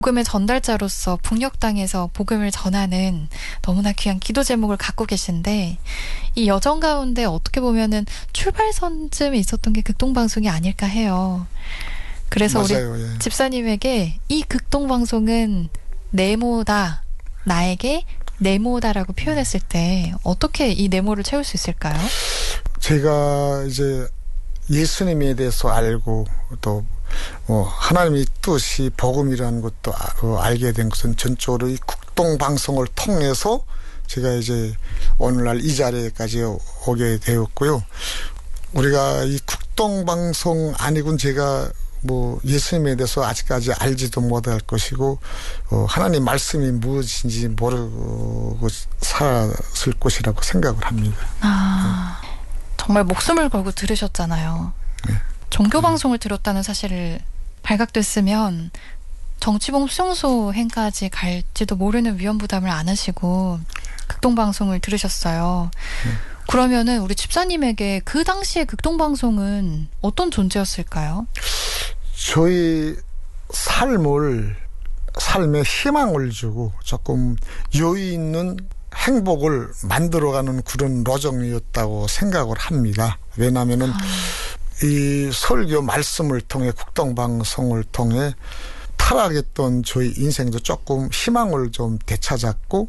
복음의 전달자로서 북녘 땅에서 복음을 전하는 너무나 귀한 기도 제목을 갖고 계신데 이 여정 가운데 어떻게 보면은 출발선쯤에 있었던 게 극동방송이 아닐까 해요. 그래서 맞아요, 우리 예. 집사님에게 이 극동방송은 네모다, 나에게 네모다라고 표현했을 때 어떻게 이 네모를 채울 수 있을까요? 제가 이제 예수님에 대해서 알고 또 하나님의 뜻이 복음이라는 것도 알게 된 것은 전적으로 이 국동방송을 통해서 제가 이제 오늘날 이 자리에까지 오게 되었고요. 우리가 이 국동방송 아니군 제가 예수님에 대해서 아직까지 알지도 못할 것이고 하나님 말씀이 무엇인지 모르고 살았을 것이라고 생각을 합니다. 정말 목숨을 걸고 들으셨잖아요. 네. 종교방송을 들었다는 사실을 발각됐으면 정치범 수용소 행까지 갈지도 모르는 위험 부담을 안 하시고 극동방송을 들으셨어요. 그러면은 우리 집사님에게 그 당시에 극동방송은 어떤 존재였을까요? 저희 삶의 희망을 주고 조금 여유 있는 행복을 만들어가는 그런 로정이었다고 생각을 합니다. 왜냐하면은 이 설교 말씀을 통해 국동방송을 통해 타락했던 저희 인생도 조금 희망을 좀 되찾았고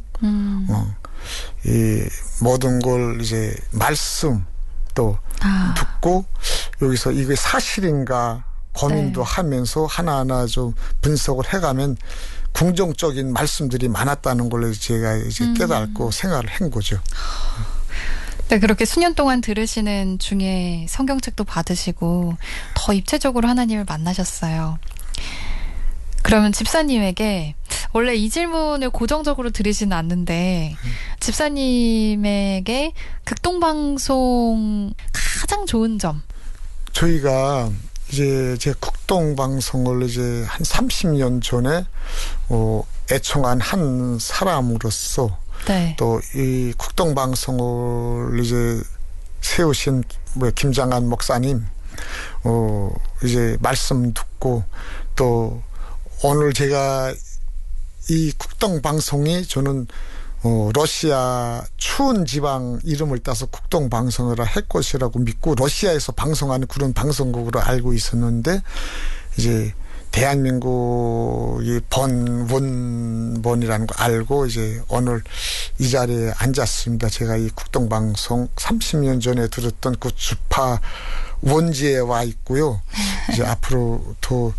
이 모든 걸 이제 말씀 또 듣고 여기서 이게 사실인가 고민도 네. 하면서 하나하나 좀 분석을 해가면 긍정적인 말씀들이 많았다는 걸 제가 이제 깨닫고 생활을 한 거죠. 네, 그렇게 수년 동안 들으시는 중에 성경책도 받으시고 더 입체적으로 하나님을 만나셨어요. 그러면 집사님에게 원래 이 질문을 고정적으로 드리지는 않는데 집사님에게 극동방송 가장 좋은 점. 저희가 이제 제 국동방송을 이제 한 30년 전에 애청한 한 사람으로서 네. 또 이 국동방송을 이제 세우신 김장한 목사님 이제 말씀 듣고 또 오늘 제가 이 국동방송이 저는 러시아 추운 지방 이름을 따서 국동방송을 할 것이라고 믿고 러시아에서 방송하는 그런 방송국으로 알고 있었는데 이제 대한민국이 원본이라는 거 알고 이제 오늘 이 자리에 앉았습니다. 제가 이 국동방송 30년 전에 들었던 그 주파 원지에 와 있고요. 이제 앞으로 더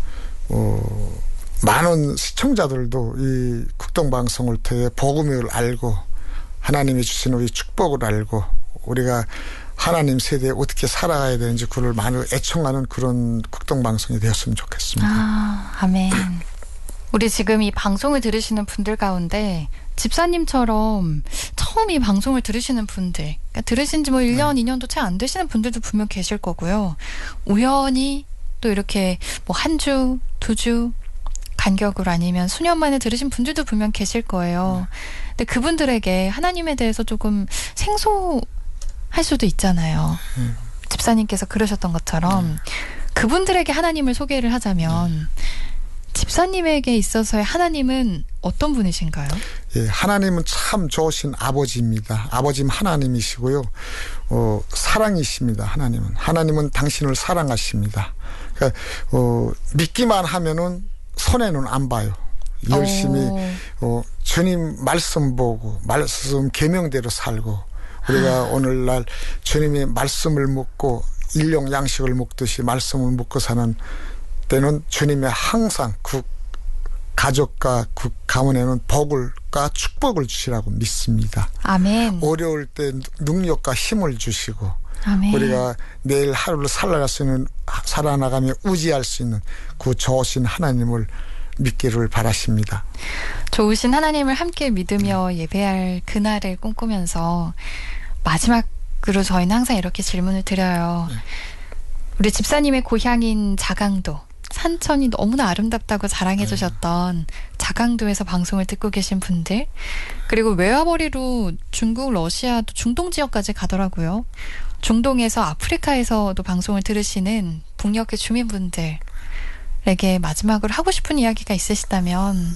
많은 시청자들도 이 국동방송을 통해 복음을 알고 하나님이 주시는 우리 축복을 알고 우리가 하나님 세대에 어떻게 살아가야 되는지 그걸 많이 애청하는 그런 국동방송이 되었으면 좋겠습니다. 아멘. 우리 지금 이 방송을 들으시는 분들 가운데 집사님처럼 처음 이 방송을 들으시는 분들, 그러니까 들으신 지 1년, 2년도 채 안 되시는 분들도 분명 계실 거고요. 우연히 또 이렇게 한 주, 2주 간격으로 아니면 수년 만에 들으신 분들도 분명 계실 거예요. 근데 그분들에게 하나님에 대해서 조금 생소할 수도 있잖아요. 집사님께서 그러셨던 것처럼 그분들에게 하나님을 소개를 하자면 집사님에게 있어서의 하나님은 어떤 분이신가요? 예, 하나님은 참 좋으신 아버지입니다. 아버지는 하나님이시고요. 사랑이십니다. 하나님은 당신을 사랑하십니다. 그러니까 믿기만 하면은 손해는 안 봐요. 열심히 주님 말씀 보고 말씀 계명대로 살고 우리가 오늘날 주님의 말씀을 묻고 일용 양식을 먹듯이 말씀을 묻고 사는 때는 주님의 항상 그 가족과 그 가문에는 복을과 축복을 주시라고 믿습니다. 아멘. 어려울 때 능력과 힘을 주시고 아멘. 우리가 내일 하루를 살아갈 수 있는 살아나가며 의지할 수 있는 그 좋으신 하나님을 믿기를 바라십니다. 좋으신 하나님을 함께 믿으며 예배할 그날을 꿈꾸면서 마지막으로 저희는 항상 이렇게 질문을 드려요. 우리 집사님의 고향인 자강도, 산천이 너무나 아름답다고 자랑해 주셨던 자강도에서 방송을 듣고 계신 분들, 그리고 외화벌이로 중국, 러시아, 또 중동 지역까지 가더라고요. 중동에서 아프리카에서도 방송을 들으시는 북녘의 주민분들, 마지막으로 하고 싶은 이야기가 있으시다면